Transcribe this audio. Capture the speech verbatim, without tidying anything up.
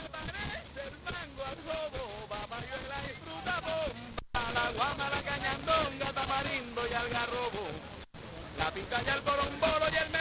Del mango al jobo, papayuela y fruta bomba, la guama, la cañandonga, tamarindo y algarrobo, la pica y el borombolo y el